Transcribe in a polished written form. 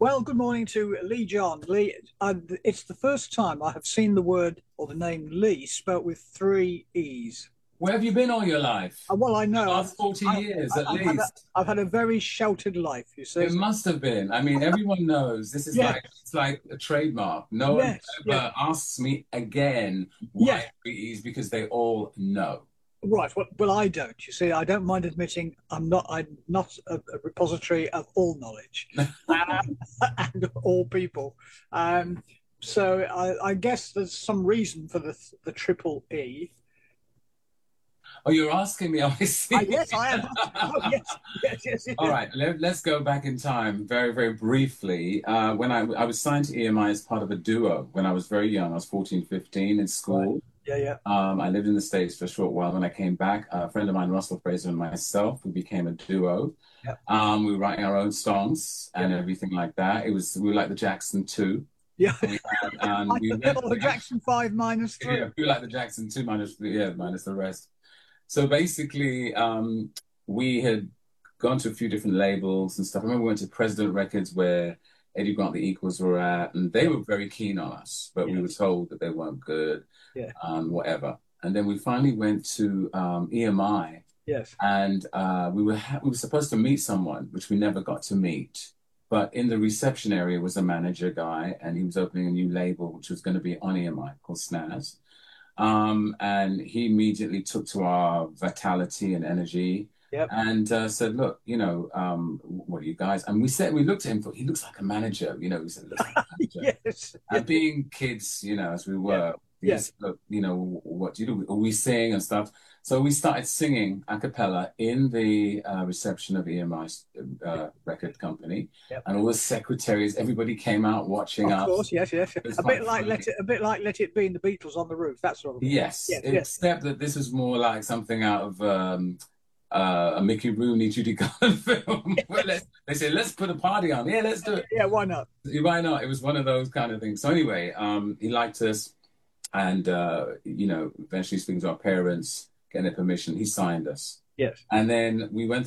Well, good morning to Lee John. Lee, it's the first time I have seen the word or the name Lee spelt with three E's. Where have you been all your life? Well, I The know last 40 years at I've had least. I've had a very sheltered life, you see. It must have been. I mean, everyone knows this is Yes, like it's like a trademark. No one yes, yes, ever asks me again yes. why three E's because they all know. Right. Well, I don't. You see, I don't mind admitting I'm not a repository of all knowledge and all people. Um, so I guess there's some reason for the triple E. Oh, you're asking me, I see. Yes, I am. Oh, yes, yes, yes, All yes. right, let's go back in time very, very briefly. When I was signed to EMI as part of a duo when I was very young, I was 14, 15 in Right. school. Yeah, yeah, I lived in the States for a short while. When I came back, a friend of mine, Russell Fraser, and myself, we became a duo. yeah, We were writing our own songs yeah, and everything like that. We were like the Jackson Two. yeah. And we went, Or the Jackson 5 minus yeah, 3. we were like the Jackson Two minus the rest. So basically, we had gone to a few different labels and stuff. I remember we went to President Records where Eddie Grant the Equals were at, and they Yeah, were very keen on us, but we yeah, were told that they weren't good, yeah, whatever. And then we finally went to EMI, yes. and we were supposed to meet someone, which we never got to meet. But in the reception area was a manager guy, and he was opening a new label, which was going to be on EMI called Snaz. And he immediately took to our vitality and energy Yep. and said, "Look, what are you guys?" And we looked at him, he looks like a manager, we said, "Looks like a manager." Yes. And being kids, as we Yeah. were, he Yeah. said, "Look, what do you do? We sing and stuff." So we started singing a cappella in the reception of EMI's record company, Yep. and all the secretaries, everybody came out watching Of us. course. Yes. Yes. It was A bit quite like funny. Let It Be in the Beatles on the Roof. That sort of thing. Yes, Yes. Yes. except that this was more like something out of a Mickey Rooney, Judy Garland film. They say, let's put a party on. Yeah, let's do it. Yeah. Why not? Why not? It was one of those kind of things. So anyway, he liked us, and eventually speaking to our parents, getting their permission, he signed us, Yes. and then we went